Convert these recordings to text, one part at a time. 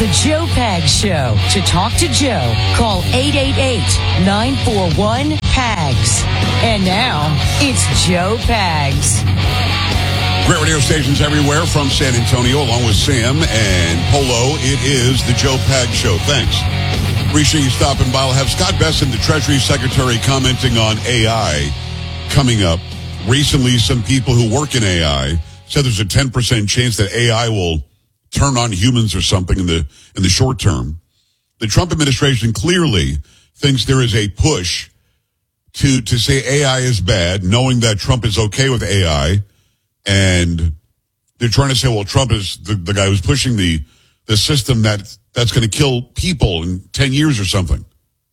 The Joe Pags Show. To talk to Joe, call 888-941-PAGS. And now, it's Joe Pags. Great radio stations everywhere from San Antonio, along with Sam and Polo. It is the Joe Pags Show. Thanks. Appreciate you stopping by. We'll have Scott Bessent, the Treasury Secretary, commenting on AI coming up. Recently, some people who work in AI said there's a 10% chance that AI will turn on humans or something in the short term. The Trump administration clearly thinks there is a push to say AI is bad, knowing that Trump is okay with AI. And they're trying to say, well, Trump is the guy who's pushing the system that's going to kill people in 10 years or something.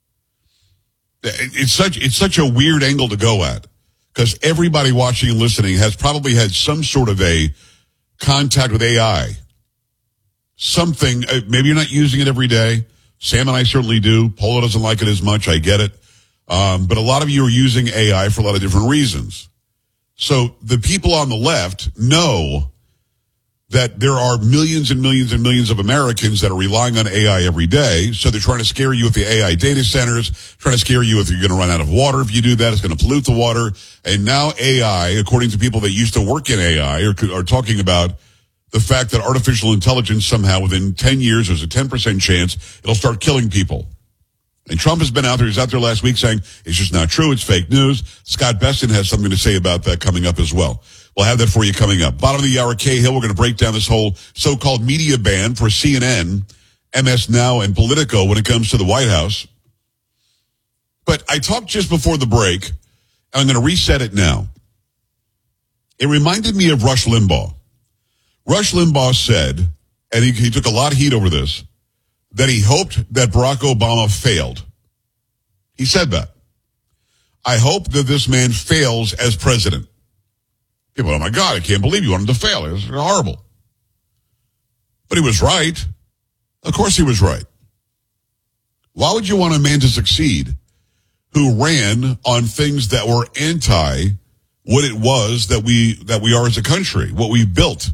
It's such a weird angle to go at, because everybody watching and listening has probably had some sort of a contact with AI. Something, maybe you're not using it every day. Sam and I certainly do. Polo doesn't like it as much. I get it. But a lot of you are using AI for a lot of different reasons. So the people on the left know that there are millions and millions and millions of Americans that are relying on AI every day. So they're trying to scare you with the AI data centers, trying to scare you if you're going to run out of water. If you do that, it's going to pollute the water. And now AI, according to people that used to work in AI, are talking about the fact that artificial intelligence somehow within 10 years, there's a 10% chance it'll start killing people. And Trump has been out there. He's out there last week saying it's just not true. It's fake news. Scott Bessent has something to say about that coming up as well. We'll have that for you coming up. Bottom of the hour, Cahill, we're going to break down this whole so-called media ban for CNN, MS Now, and Politico when it comes to the White House. But I talked just before the break, and I'm going to reset it now. It reminded me of Rush Limbaugh. Rush Limbaugh said, and he took a lot of heat over this, that he hoped that Barack Obama failed. He said that. I hope that this man fails as president. People, oh my God, I can't believe you want him to fail. It was horrible. But he was right. Of course he was right. Why would you want a man to succeed who ran on things that were anti what it was that we are as a country, what we've built?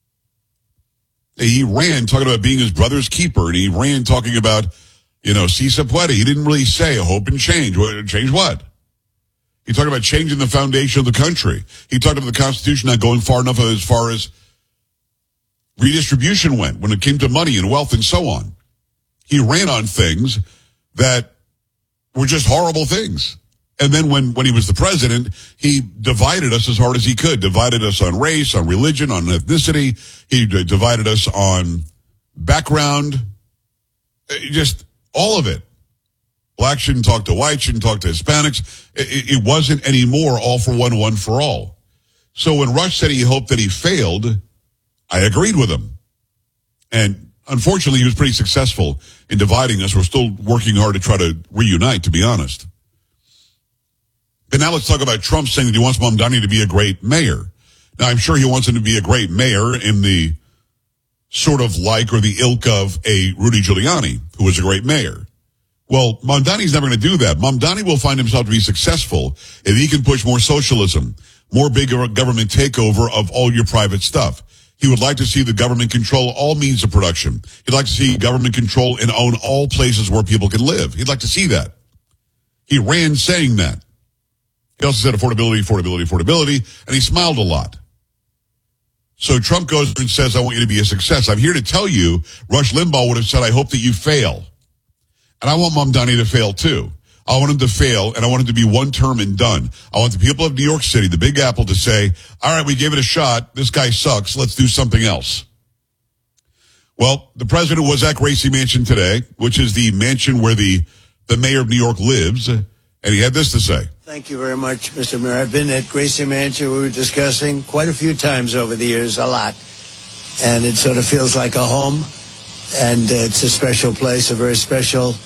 He ran talking about being his brother's keeper, and he ran talking about, si se puede. He didn't really say hope and change. Change what? He talked about changing the foundation of the country. He talked about the Constitution not going far enough as far as redistribution went when it came to money and wealth and so on. He ran on things that were just horrible things. And then when he was the president, he divided us as hard as he could. Divided us on race, on religion, on ethnicity. He divided us on background. Just all of it. Black shouldn't talk to white, shouldn't talk to Hispanics. It wasn't anymore all for one for all. So when Rush said he hoped that he failed, I agreed with him. And unfortunately, he was pretty successful in dividing us. We're still working hard to try to reunite, to be honest. But now let's talk about Trump saying that he wants Mamdani to be a great mayor. Now, I'm sure he wants him to be a great mayor in the sort of like or the ilk of a Rudy Giuliani, who was a great mayor. Well, Mamdani's never going to do that. Mamdani will find himself to be successful if he can push more socialism, more big government takeover of all your private stuff. He would like to see the government control all means of production. He'd like to see government control and own all places where people can live. He'd like to see that. He ran saying that. He also said affordability, and he smiled a lot. So Trump goes and says, I want you to be a success. I'm here to tell you, Rush Limbaugh would have said, I hope that you fail. And I want Mamdani to fail too. I want him to fail, and I want him to be one term and done. I want the people of New York City, the Big Apple, to say, all right, we gave it a shot. This guy sucks. Let's do something else. Well, the president was at Gracie Mansion today, which is the mansion where the mayor of New York lives, and he had this to say. Thank you very much, Mr. Mayor. I've been at Gracie Mansion. We were discussing quite a few times over the years, a lot. And it sort of feels like a home. And it's a special place, a very special,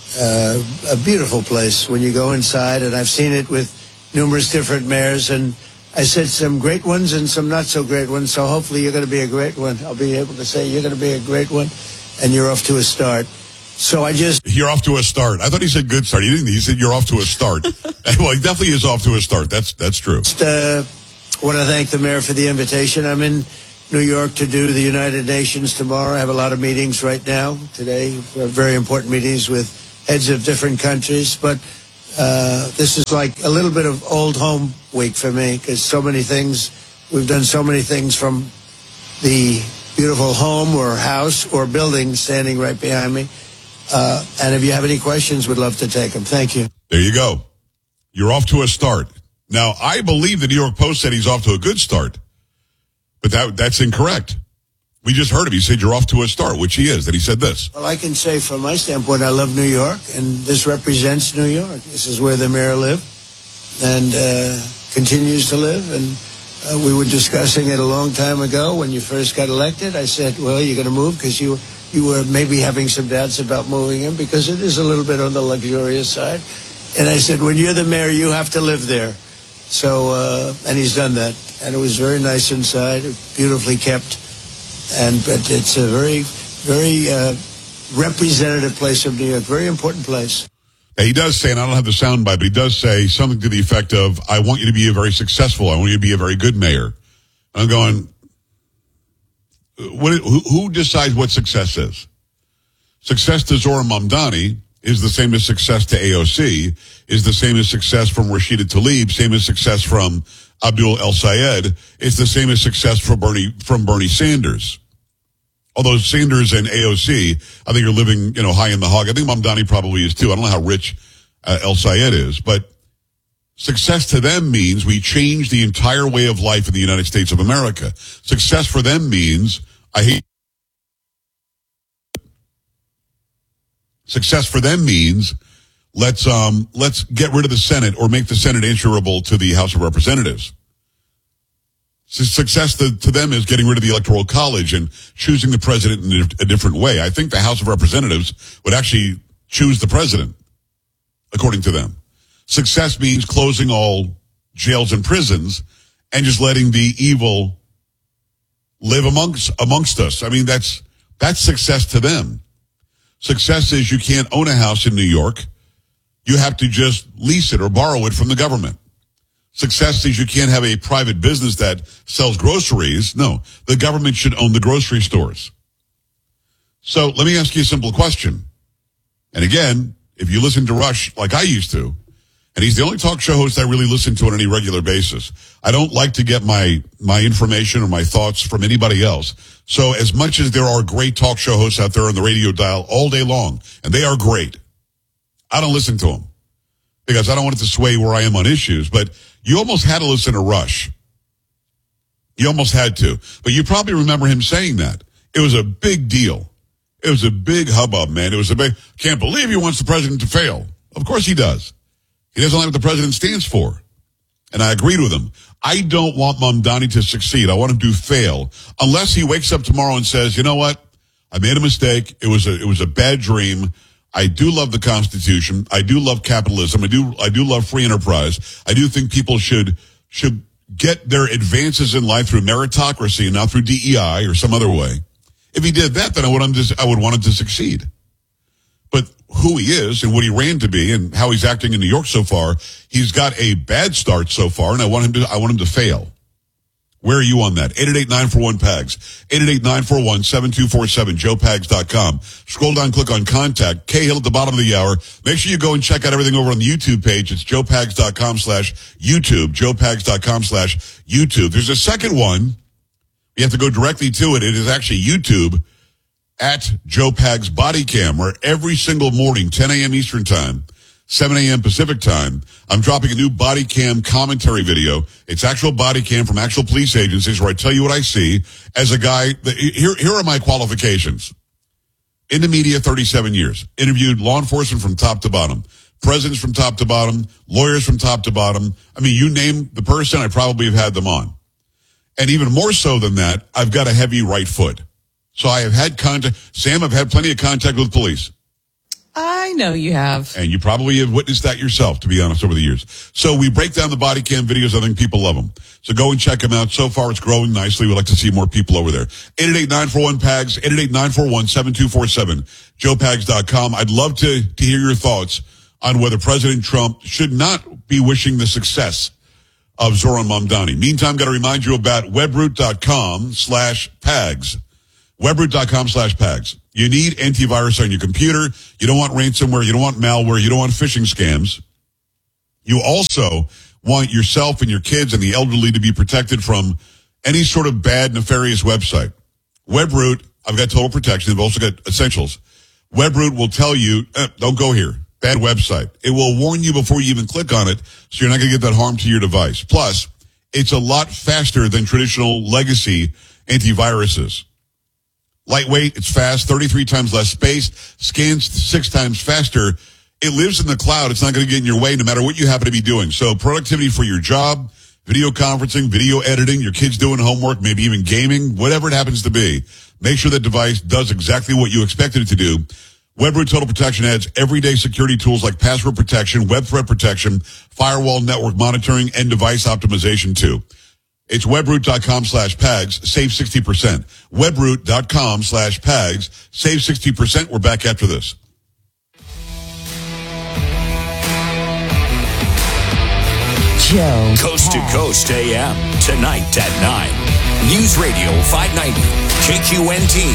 a beautiful place when you go inside. And I've seen it with numerous different mayors. And I said some great ones and some not so great ones. So hopefully you're going to be a great one. I'll be able to say you're going to be a great one. And you're off to a start. So You're off to a start. I thought he said good start. He didn't. He said you're off to a start. Well, he definitely is off to a start. That's true. Just want to thank the mayor for the invitation. I'm in New York to do the United Nations tomorrow. I have a lot of meetings right now. Today, very important meetings with heads of different countries. But this is like a little bit of old home week for me, because so many things, we've done so many things from the beautiful home or house or building standing right behind me. And if you have any questions, we'd love to take them. Thank you. There you go. You're off to a start. Now, I believe the New York Post said he's off to a good start, but that's incorrect. We just heard him. He said you're off to a start, which he is. That he said this. Well, I can say from my standpoint, I love New York, and this represents New York. This is where the mayor lived and continues to live. And we were discussing it a long time ago when you first got elected. I said, well, you're going to move because you were maybe having some doubts about moving in because it is a little bit on the luxurious side. And I said, when you're the mayor, you have to live there. So, and he's done that. And it was very nice inside, beautifully kept. But it's a very, very representative place of New York, very important place. He does say, and I don't have the soundbite, but he does say something to the effect of, I want you to be a very successful, I want you to be a very good mayor. And I'm going, who decides what success is? Success to Zohran Mamdani is the same as success to AOC, is the same as success from Rashida Tlaib, same as success from Abdul El Sayed. It's the same as success from Bernie Sanders. Although Sanders and AOC, I think are living, high in the hog. I think Mamdani probably is too. I don't know how rich El Sayed is, but success to them means we change the entire way of life in the United States of America. Success for them means Success for them means let's get rid of the Senate or make the Senate answerable to the House of Representatives. Success to them is getting rid of the Electoral College and choosing the president in a different way. I think the House of Representatives would actually choose the president, according to them. Success means closing all jails and prisons and just letting the evil live amongst us. I mean, that's success to them. Success is you can't own a house in New York. You have to just lease it or borrow it from the government. Success is you can't have a private business that sells groceries. No, the government should own the grocery stores. So let me ask you a simple question. And again, if you listen to Rush like I used to, and he's the only talk show host I really listen to on any regular basis. I don't like to get my information or my thoughts from anybody else. So as much as there are great talk show hosts out there on the radio dial all day long, and they are great, I don't listen to them because I don't want it to sway where I am on issues. But you almost had to listen to Rush. You almost had to. But you probably remember him saying that. It was a big deal. It was a big hubbub, man. It was can't believe he wants the president to fail. Of course he does. He doesn't like what the president stands for. And I agreed with him. I don't want Mamdani to succeed. I want him to fail. Unless he wakes up tomorrow and says, you know what? I made a mistake. It was a bad dream. I do love the Constitution. I do love capitalism. I do love free enterprise. I do think people should get their advances in life through meritocracy and not through DEI or some other way. If he did that, then I would want him to succeed. But who he is and what he ran to be and how he's acting in New York so far, he's got a bad start so far, and I want him to fail. Where are you on that? 888-941-PAGS. 888-941-7247. JoePags.com. Scroll down, click on contact. Kay Hill at the bottom of the hour. Make sure you go and check out everything over on the YouTube page. It's JoePags.com/YouTube. JoePags.com/YouTube. There's a second one. You have to go directly to it. It is actually YouTube at Joe Pags Body Cam, where every single morning, 10 a.m. Eastern Time, 7 a.m. Pacific Time, I'm dropping a new body cam commentary video. It's actual body cam from actual police agencies where I tell you what I see as a guy. Here are my qualifications. In the media, 37 years. Interviewed law enforcement from top to bottom. Presidents from top to bottom. Lawyers from top to bottom. I mean, you name the person, I probably have had them on. And even more so than that, I've got a heavy right foot. So I have had contact. Sam, I've had plenty of contact with police. I know you have. And you probably have witnessed that yourself, to be honest, over the years. So we break down the body cam videos. I think people love them. So go and check them out. So far, it's growing nicely. We'd like to see more people over there. 888-941-PAGS, 888-941-7247, JoePags.com. I'd love to hear your thoughts on whether President Trump should not be wishing the success of Zoran Mamdani. Meantime, got to remind you about webroot.com/pags. Webroot.com/pags. You need antivirus on your computer. You don't want ransomware. You don't want malware. You don't want phishing scams. You also want yourself and your kids and the elderly to be protected from any sort of bad, nefarious website. Webroot, I've got total protection. They've also got essentials. Webroot will tell you, don't go here. Bad website. It will warn you before you even click on it, so you're not going to get that harm to your device. Plus, it's a lot faster than traditional legacy antiviruses. Lightweight, it's fast, 33 times less space, scans 6 times faster. It lives in the cloud. It's not going to get in your way no matter what you happen to be doing. So productivity for your job, video conferencing, video editing, your kids doing homework, maybe even gaming, whatever it happens to be. Make sure that device does exactly what you expected it to do. Webroot Total Protection adds everyday security tools like password protection, web threat protection, firewall network monitoring, and device optimization too. It's webroot.com/pags. Save 60%. Webroot.com/pags. Save 60%. We're back after this. Joe. Coast to Coast AM. Tonight at 9. News Radio 590. KQNT.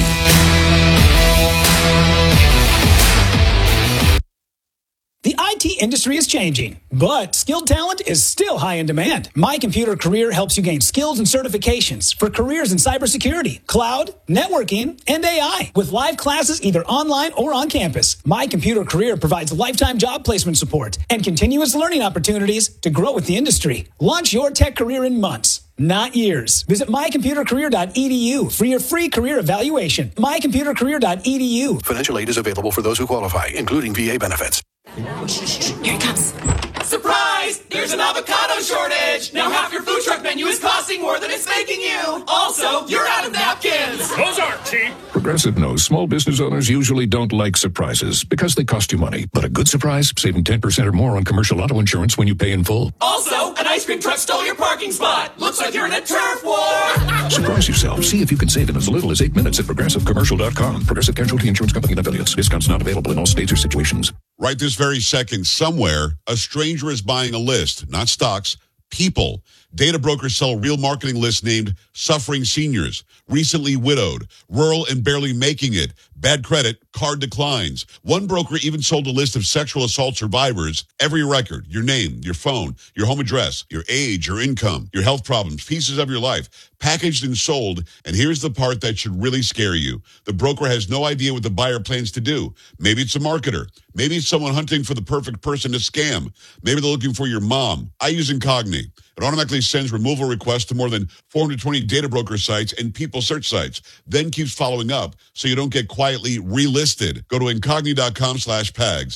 The IT industry is changing, but skilled talent is still high in demand. My Computer Career helps you gain skills and certifications for careers in cybersecurity, cloud, networking, and AI. With live classes either online or on campus, My Computer Career provides lifetime job placement support and continuous learning opportunities to grow with the industry. Launch your tech career in months, not years. Visit mycomputercareer.edu for your free career evaluation. mycomputercareer.edu. Financial aid is available for those who qualify, including VA benefits. Here it comes. Surprise! There's an avocado shortage! Now half your food truck menu is costing more than it's making you! Also, you're out of napkins! Those aren't cheap! Progressive knows small business owners usually don't like surprises because they cost you money. But a good surprise, saving 10% or more on commercial auto insurance when you pay in full. Also, an ice cream truck stole your parking spot! Looks like you're in a turf war! Surprise yourself. See if you can save in as little as 8 minutes at ProgressiveCommercial.com. Progressive Casualty Insurance Company and affiliates. Discounts not available in all states or situations. Right this very second, somewhere, a stranger is buying a list, not stocks, people. Data brokers sell real marketing lists named Suffering Seniors, Recently Widowed, Rural and Barely Making It, Bad Credit, Card Declines. One broker even sold a list of sexual assault survivors, every record, your name, your phone, your home address, your age, your income, your health problems, pieces of your life, packaged and sold. And here's the part that should really scare you. The broker has no idea what the buyer plans to do. Maybe it's a marketer. Maybe it's someone hunting for the perfect person to scam. Maybe they're looking for your mom. I use Incogni. It automatically sends removal requests to more than 420 data broker sites and people search sites, then keeps following up so you don't get quietly relisted. Go to incogni.com/pags,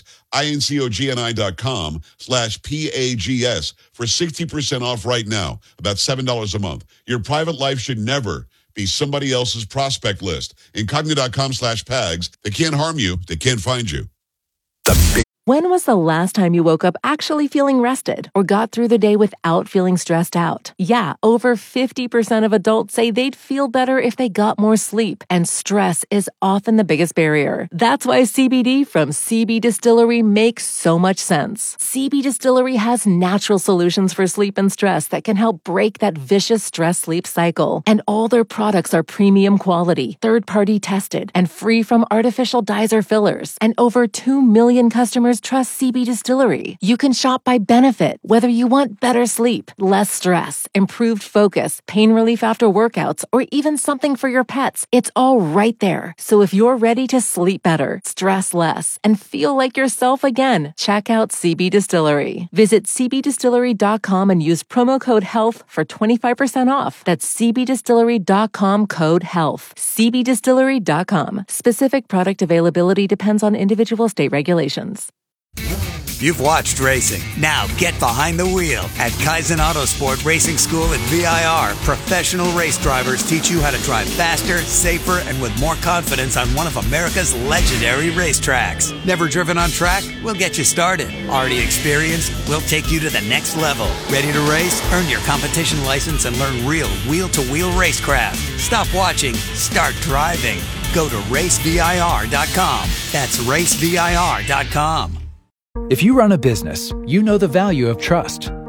incogni.com/PAGS for 60% off right now, about $7 a month. Your private life should never be somebody else's prospect list. Incogni.com/pags. They can't harm you. They can't find you. When was the last time you woke up actually feeling rested or got through the day without feeling stressed out? Yeah, over 50% of adults say they'd feel better if they got more sleep, and stress is often the biggest barrier. That's why CBD from CB Distillery makes so much sense. CB Distillery has natural solutions for sleep and stress that can help break that vicious stress-sleep cycle. And all their products are premium quality, third-party tested, and free from artificial dyes or fillers. And over 2 million customers trust CB Distillery. You can shop by benefit, whether you want better sleep, less stress, improved focus, pain relief after workouts, or even something for your pets. It's all right there. So if you're ready to sleep better, stress less, and feel like yourself again, check out CB Distillery. Visit cbdistillery.com and use promo code HEALTH for 25% off. That's cbdistillery.com code HEALTH. cbdistillery.com. Specific product availability depends on individual state regulations. You've watched racing. Now get behind the wheel. At Kaizen Autosport Racing School at VIR, professional race drivers teach you how to drive faster, safer, and with more confidence on one of America's legendary racetracks. Never driven on track? We'll get you started. Already experienced? We'll take you to the next level. Ready to race? Earn your competition license and learn real wheel-to-wheel racecraft. Stop watching. Start driving. Go to racevir.com. That's racevir.com. If you run a business, you know the value of trust.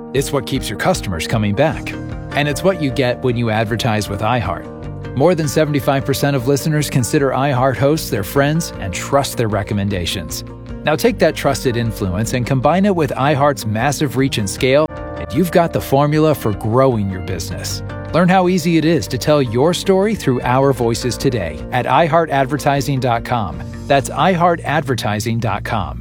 It's what keeps your customers coming back. And it's what you get when you advertise with iHeart. More than 75% of listeners consider iHeart hosts their friends and trust their recommendations. Now take that trusted influence and combine it with iHeart's massive reach and scale, and you've got the formula for growing your business. Learn how easy it is to tell your story through our voices today at iHeartAdvertising.com. That's iHeartAdvertising.com.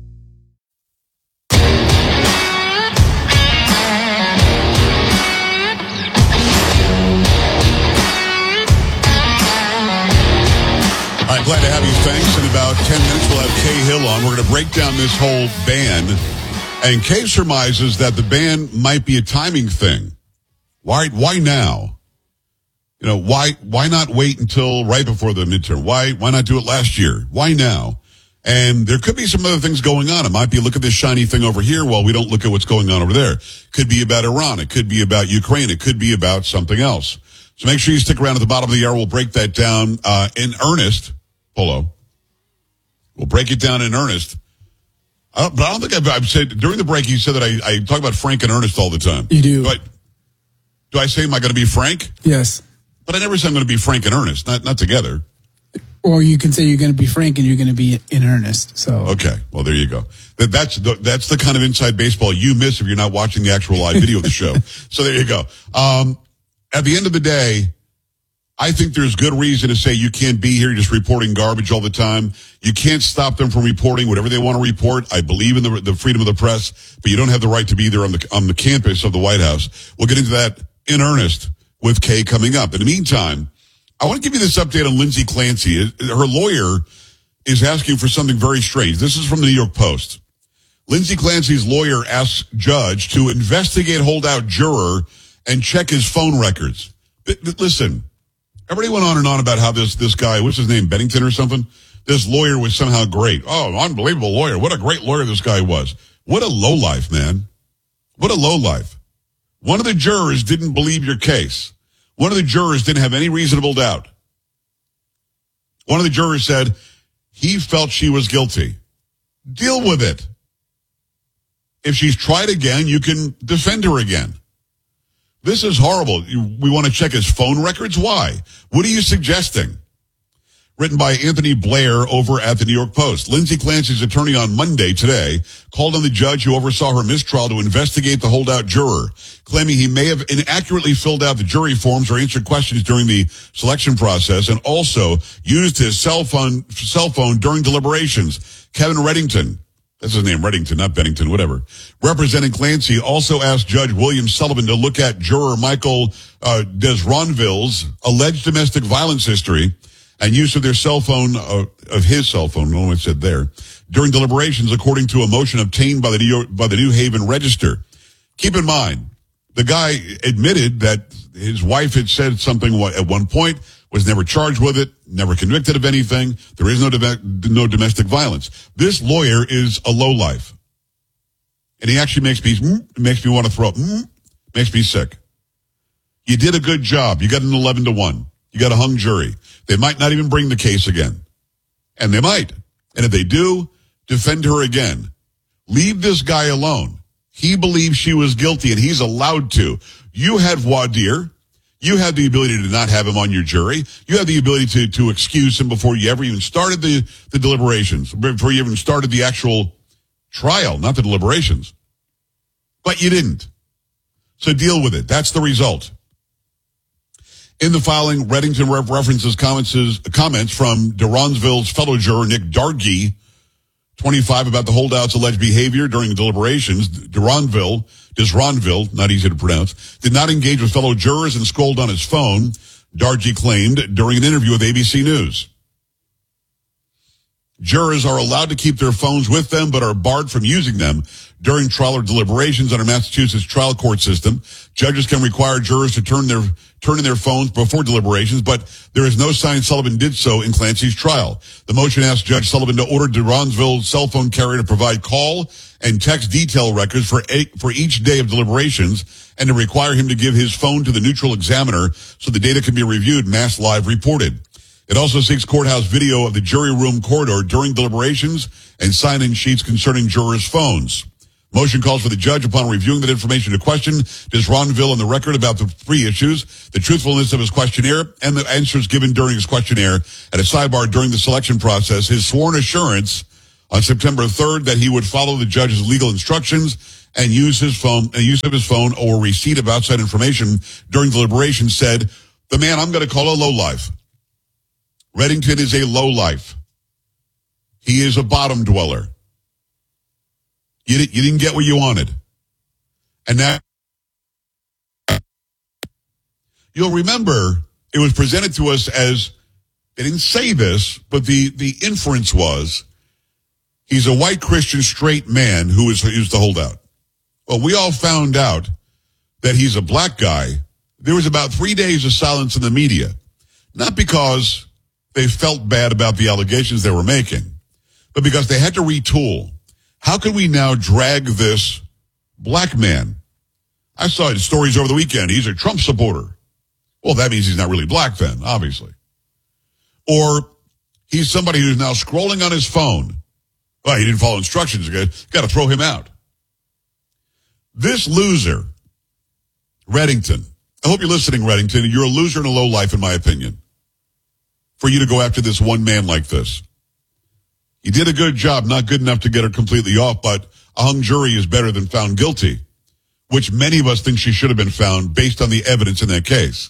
All right, glad to have you. Thanks. In about 10 minutes, we'll have Kay Hill on. We're going to break down this whole ban. And Kay surmises that the ban might be a timing thing. Why now? You know, why not wait until right before the midterm? Why not do it last year? Why now? And there could be some other things going on. It might be, look at this shiny thing over here while we don't look at what's going on over there. Could be about Iran. It could be about Ukraine. It could be about something else. So make sure you stick around at the bottom of the hour. We'll break that down in earnest. Polo. We'll break it down in earnest. But I don't think I've said, during the break, you said that I talk about Frank and Ernest all the time. You do. Do I say, am I going to be Frank? Yes. But I never say I'm going to be Frank and Ernest, not together. Or you can say you're going to be Frank and you're going to be in earnest. So okay, well there you go. That's the kind of inside baseball you miss if you're not watching the actual live video of the show. So there you go. At the end of the day, I think there's good reason to say you can't be here just reporting garbage all the time. You can't stop them from reporting whatever they want to report. I believe in the freedom of the press, but you don't have the right to be there on the campus of the White House. We'll get into that in earnest with Kay coming up. In the meantime, I want to give you this update on Lindsay Clancy. Her lawyer is asking for something very strange. This is from the New York Post. Lindsay Clancy's lawyer asks judge to investigate holdout juror and check his phone records. Listen. Everybody went on and on about how this guy, what's his name, Bennington or something? This lawyer was somehow great. Oh, unbelievable lawyer. What a great lawyer this guy was. What a lowlife, man. What a lowlife. One of the jurors didn't believe your case. One of the jurors didn't have any reasonable doubt. One of the jurors said he felt she was guilty. Deal with it. If she's tried again, you can defend her again. This is horrible. We want to check his phone records? Why? What are you suggesting? Written by Anthony Blair over at the New York Post. Lindsay Clancy's attorney on Monday today called on the judge who oversaw her mistrial to investigate the holdout juror, claiming he may have inaccurately filled out the jury forms or answered questions during the selection process and also used his cell phone during deliberations. Kevin Reddington, that's his name, Reddington, not Bennington, whatever, representing Clancy, also asked Judge William Sullivan to look at juror Michael Desronville's alleged domestic violence history and use of their cell phone, of his cell phone, no one said there, during deliberations, according to a motion obtained by the New Haven Register. Keep in mind, the guy admitted that his wife had said something at one point, was never charged with it, never convicted of anything. There is no domestic violence. This lawyer is a lowlife. And he actually makes me want to throw up, makes me sick. You did a good job. You got an 11-1. You got a hung jury. They might not even bring the case again. And they might. And if they do, defend her again. Leave this guy alone. He believes she was guilty and he's allowed to. You had voir dire. You had the ability to not have him on your jury. You had the ability to excuse him before you ever even started the deliberations, before you even started the actual trial, not the deliberations. But you didn't. So deal with it. That's the result. In the filing, Reddington references comments from Desronville's fellow juror, Nick Dargy, 25, about the holdout's alleged behavior during the deliberations. Desronville, not easy to pronounce, did not engage with fellow jurors and scrolled on his phone, Dargy claimed during an interview with ABC News. Jurors are allowed to keep their phones with them, but are barred from using them during trial or deliberations under Massachusetts trial court system. Judges can require jurors to turn in their phones before deliberations, but there is no sign Sullivan did so in Clancy's trial. The motion asked Judge Sullivan to order Desronville's cell phone carrier to provide call and text detail records for each day of deliberations and to require him to give his phone to the neutral examiner so the data can be reviewed, Mass Live reported. It also seeks courthouse video of the jury room corridor during deliberations and sign-in sheets concerning jurors' phones. Motion calls for the judge, upon reviewing that information, to question does Ronville on the record about the three issues, the truthfulness of his questionnaire and the answers given during his questionnaire at a sidebar during the selection process, his sworn assurance on September 3rd that he would follow the judge's legal instructions and use of his phone or receipt of outside information during deliberation said, the man I'm going to call a lowlife. Reddington is a lowlife. He is a bottom dweller. You didn't get what you wanted. And now, you'll remember it was presented to us as, they didn't say this, but the inference was, he's a white Christian straight man who is the holdout. Well, we all found out that he's a black guy. There was about 3 days of silence in the media, not because they felt bad about the allegations they were making, but because they had to retool. How can we now drag this black man? I saw his stories over the weekend. He's a Trump supporter. Well, that means he's not really black then, obviously. Or he's somebody who's now scrolling on his phone. Well, he didn't follow instructions. Got to throw him out. This loser, Reddington, I hope you're listening, Reddington. You're a loser and a lowlife, in my opinion, for you to go after this one man like this. He did a good job, not good enough to get her completely off, but a hung jury is better than found guilty, which many of us think she should have been found based on the evidence in that case.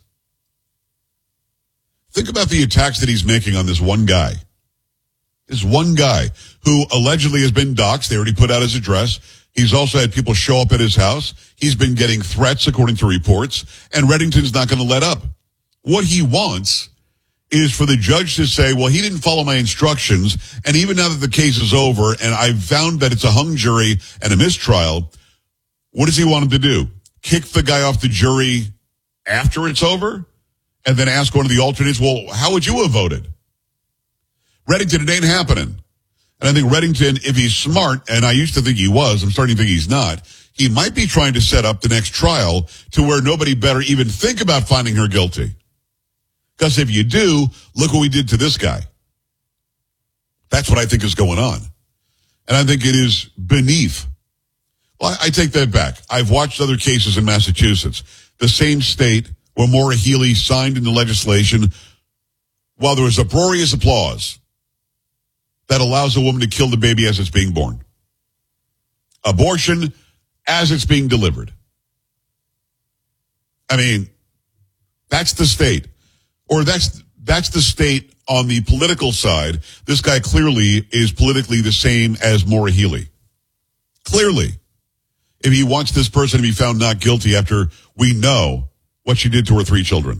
Think about the attacks that he's making on this one guy. This one guy who allegedly has been doxxed. They already put out his address. He's also had people show up at his house. He's been getting threats, according to reports, and Reddington's not going to let up. What he wants is for the judge to say, well, he didn't follow my instructions, and even now that the case is over and I've found that it's a hung jury and a mistrial, what does he want him to do? Kick the guy off the jury after it's over? And then ask one of the alternates, well, how would you have voted? Reddington, it ain't happening. And I think Reddington, if he's smart, and I used to think he was, I'm starting to think he's not, he might be trying to set up the next trial to where nobody better even think about finding her guilty. Because if you do, look what we did to this guy. That's what I think is going on. And I think it is beneath. Well, I take that back. I've watched other cases in Massachusetts, the same state where Maura Healey signed into legislation while there was uproarious applause that allows a woman to kill the baby as it's being born. Abortion as it's being delivered. I mean, that's the state. Or that's the state on the political side. This guy clearly is politically the same as Maura Healey. Clearly. If he wants this person to be found not guilty after we know what she did to her 3 children.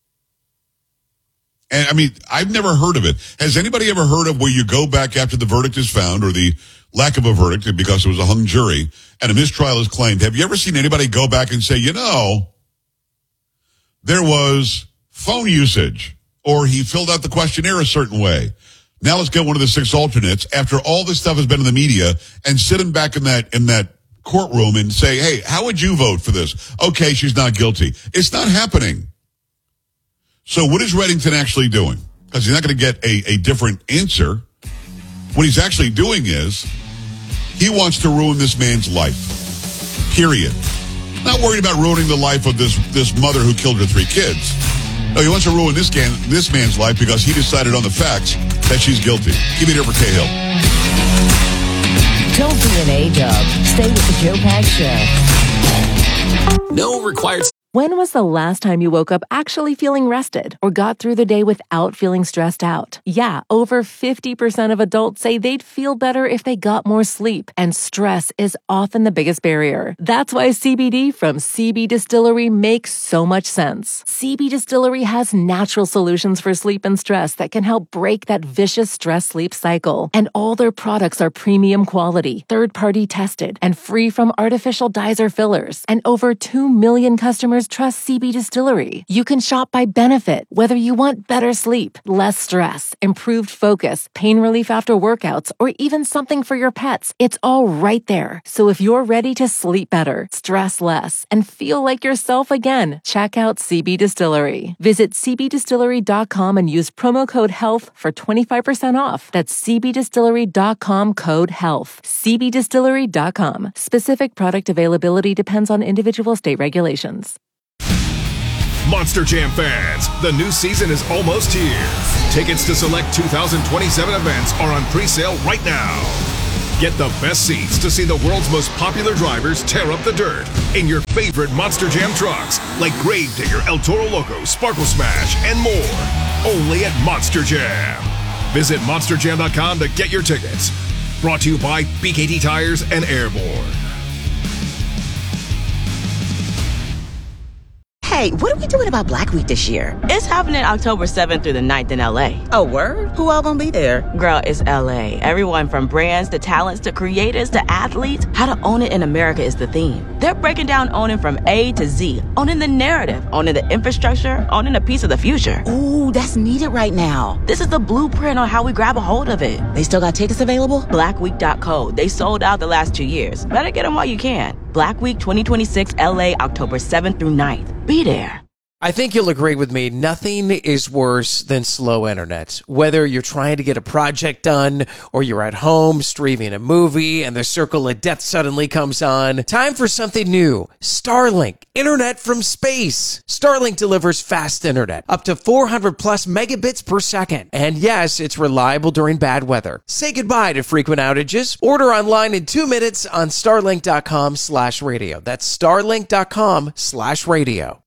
And I mean, I've never heard of it. Has anybody ever heard of where you go back after the verdict is found or the lack of a verdict because it was a hung jury and a mistrial is claimed? Have you ever seen anybody go back and say, you know, there was phone usage or he filled out the questionnaire a certain way. Now let's get one of the 6 alternates after all this stuff has been in the media and sit him back in that courtroom and say, hey, how would you vote for this? Okay, she's not guilty. It's not happening. So what is Reddington actually doing? Because he's not going to get a different answer. What he's actually doing is he wants to ruin this man's life. Period. Not worried about ruining the life of this mother who killed her 3 kids. No, he wants to ruin this man's life because he decided on the facts that she's guilty. Keep it here for Cahill. Don't be an A-dub. Stay with the Joe Pags Show. No required. When was the last time you woke up actually feeling rested or got through the day without feeling stressed out? Yeah, over 50% of adults say they'd feel better if they got more sleep, and stress is often the biggest barrier. That's why CBD from CB Distillery makes so much sense. CB Distillery has natural solutions for sleep and stress that can help break that vicious stress-sleep cycle. And all their products are premium quality, third-party tested, and free from artificial dyes or fillers. And over 2 million customers customers trust CB Distillery. You can shop by benefit, whether you want better sleep, less stress, improved focus, pain relief after workouts, or even something for your pets. It's all right there. So if you're ready to sleep better, stress less, and feel like yourself again, check out CB Distillery. Visit cbdistillery.com and use promo code HEALTH for 25% off. That's cbdistillery.com code HEALTH. cbdistillery.com. Specific product availability depends on individual state regulations. Monster Jam fans, the new season is almost here. Tickets to select 2027 events are on pre-sale right now. Get the best seats to see the world's most popular drivers tear up the dirt in your favorite Monster Jam trucks like Gravedigger, El Toro Loco, Sparkle Smash, and more. Only at Monster Jam. Visit monsterjam.com to get your tickets. Brought to you by BKT Tires and Airborne. Hey, what are we doing about Black Week this year? It's happening October 7th through the 9th in LA. Oh, word? Who all gonna be there? Girl, it's LA. Everyone from brands to talents to creators to athletes. How to own it in America is the theme. They're breaking down owning from A to Z. Owning the narrative, owning the infrastructure, owning a piece of the future. Ooh, that's needed right now. This is the blueprint on how we grab a hold of it. They still got tickets available? Blackweek.co. They sold out the last 2 years. Better get them while you can. Black Week 2026 LA, October 7th through 9th. Be there. I think you'll agree with me. Nothing is worse than slow internet. Whether you're trying to get a project done or you're at home streaming a movie and the circle of death suddenly comes on. Time for something new. Starlink. Internet from space. Starlink delivers fast internet. Up to 400 plus megabits per second. And yes, it's reliable during bad weather. Say goodbye to frequent outages. Order online in 2 minutes on starlink.com/radio. That's starlink.com/radio.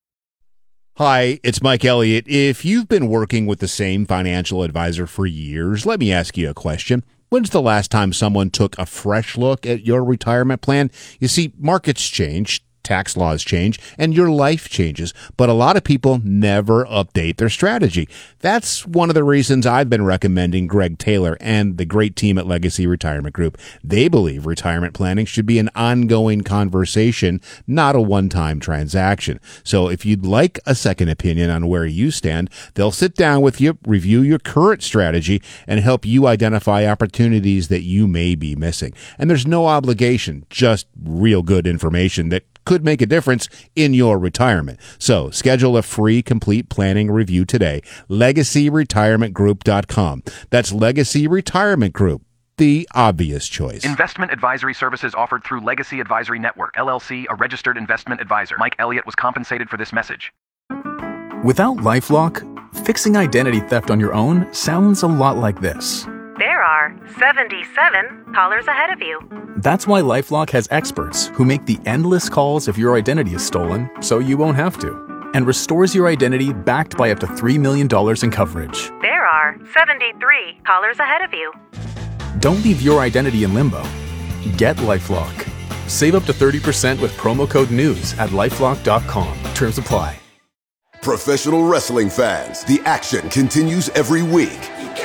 Hi, it's Mike Elliott. If you've been working with the same financial advisor for years, let me ask you a question. When's the last time someone took a fresh look at your retirement plan? You see, markets change, tax laws change, and your life changes, but a lot of people never update their strategy. That's one of the reasons I've been recommending Greg Taylor and the great team at Legacy Retirement Group. They believe retirement planning should be an ongoing conversation, not a one-time transaction. So if you'd like a second opinion on where you stand, they'll sit down with you, review your current strategy, and help you identify opportunities that you may be missing. And there's no obligation, just real good information that could make a difference in your retirement. So schedule a free complete planning review today. LegacyRetirementGroup.com. That's Legacy Retirement Group, the obvious choice. Investment advisory services offered through Legacy Advisory Network, LLC, a registered investment advisor. Mike Elliott was compensated for this message. Without LifeLock, fixing identity theft on your own sounds a lot like this. There are 77 callers ahead of you. That's why LifeLock has experts who make the endless calls if your identity is stolen, so you won't have to, and restores your identity backed by up to $3 million in coverage. There are 73 callers ahead of you. Don't leave your identity in limbo. Get LifeLock. Save up to 30% with promo code NEWS at LifeLock.com. Terms apply. Professional wrestling fans, the action continues every week.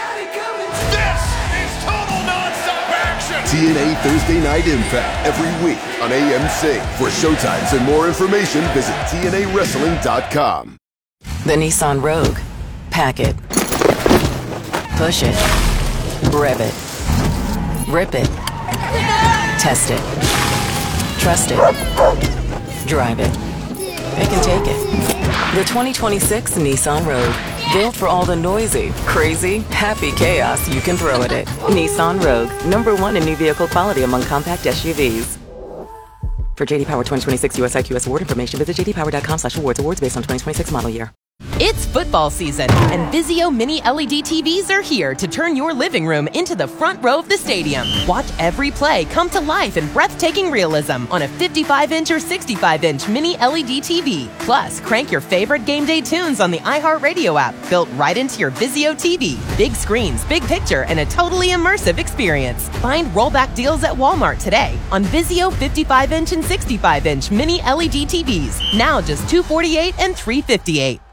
TNA Thursday Night Impact every week on AMC. For showtimes and more information, visit TNAWrestling.com. The Nissan Rogue. Pack it. Push it. Rev it. Rip it. Test it. Trust it. Drive it. It can take it. The 2026 Nissan Rogue. Built for all the noisy, crazy, happy chaos you can throw at it. Nissan Rogue, #1 in new vehicle quality among compact SUVs. For JD Power 2026 US IQS award information, visit jdpower.com/awards. Awards based on 2026 model year. It's football season, and Vizio Mini LED TVs are here to turn your living room into the front row of the stadium. Watch every play come to life in breathtaking realism on a 55-inch or 65-inch Mini LED TV. Plus, crank your favorite game day tunes on the iHeartRadio app, built right into your Vizio TV. Big screens, big picture, and a totally immersive experience. Find rollback deals at Walmart today on Vizio 55-inch and 65-inch Mini LED TVs. Now just $248 and $358.